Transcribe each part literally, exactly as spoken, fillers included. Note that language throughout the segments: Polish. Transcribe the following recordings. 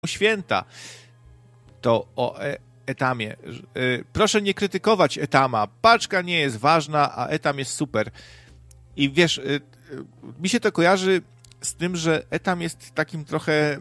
święta, to o Etamie. Proszę nie krytykować Etama. Paczka nie jest ważna, a Etam jest super. I wiesz, mi się to kojarzy z tym, że Etam jest takim trochę,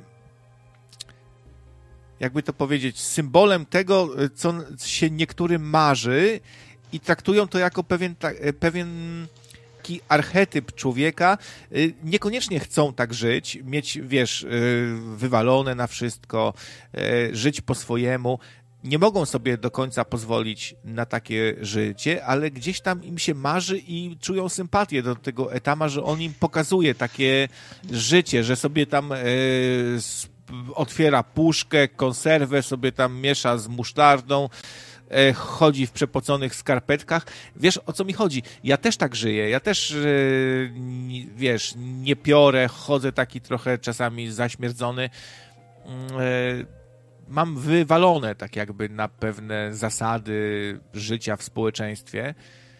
jakby to powiedzieć, symbolem tego, co się niektórym marzy i traktują to jako pewien, pewien taki archetyp człowieka. Niekoniecznie chcą tak żyć, mieć, wiesz, wywalone na wszystko, żyć po swojemu. Nie mogą sobie do końca pozwolić na takie życie, ale gdzieś tam im się marzy i czują sympatię do tego Etama, że on im pokazuje takie życie, że sobie tam e, otwiera puszkę, konserwę, sobie tam miesza z musztardą, e, chodzi w przepoconych skarpetkach. Wiesz, o co mi chodzi? Ja też tak żyję, ja też, e, wiesz, nie piorę, chodzę taki trochę czasami zaśmierdzony, e, mam wywalone tak jakby na pewne zasady życia w społeczeństwie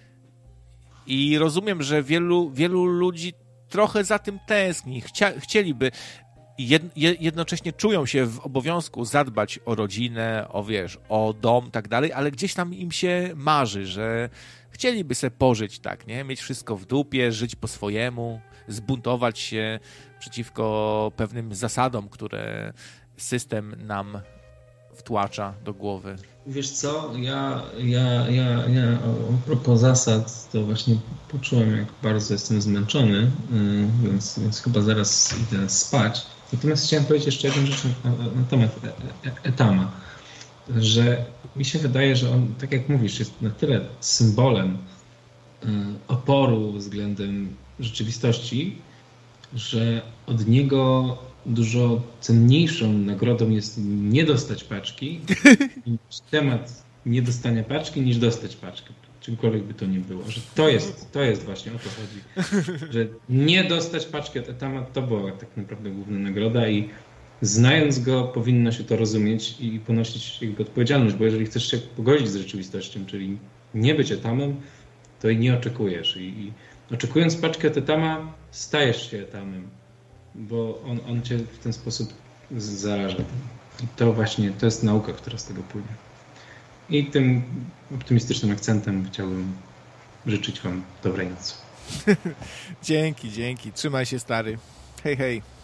i rozumiem, że wielu, wielu ludzi trochę za tym tęskni. Chcia, chcieliby, jed, jednocześnie czują się w obowiązku zadbać o rodzinę, o wiesz, o dom, tak dalej, ale gdzieś tam im się marzy, że chcieliby sobie pożyć tak, nie? Mieć wszystko w dupie, żyć po swojemu, zbuntować się przeciwko pewnym zasadom, które system nam wtłacza do głowy. Wiesz co, ja, ja, ja, ja a propos zasad, to właśnie poczułem, jak bardzo jestem zmęczony, więc, więc chyba zaraz idę spać. Natomiast chciałem powiedzieć jeszcze jedną rzecz na, na temat Etama, że mi się wydaje, że on, tak jak mówisz, jest na tyle symbolem oporu względem rzeczywistości, że od niego dużo cenniejszą nagrodą jest nie dostać paczki, niż temat nie dostania paczki, niż dostać paczkę. Czymkolwiek by to nie było. Że to jest, to jest właśnie o to chodzi. Że nie dostać paczki od Etama to była tak naprawdę główna nagroda i znając go powinno się to rozumieć i ponosić jakby odpowiedzialność, bo jeżeli chcesz się pogodzić z rzeczywistością, czyli nie być Etamem, to i nie oczekujesz. I, i oczekując paczkę od Etama, stajesz się Etamem, bo on, on cię w ten sposób zaraża. I to właśnie, to jest nauka, która z tego płynie. I tym optymistycznym akcentem chciałbym życzyć wam dobrej nocy. Dzięki, dzięki. Trzymaj się, stary. Hej, hej.